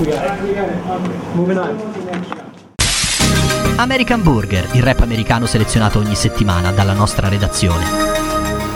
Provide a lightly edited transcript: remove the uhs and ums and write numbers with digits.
American Burger, il rap americano selezionato ogni settimana dalla nostra redazione.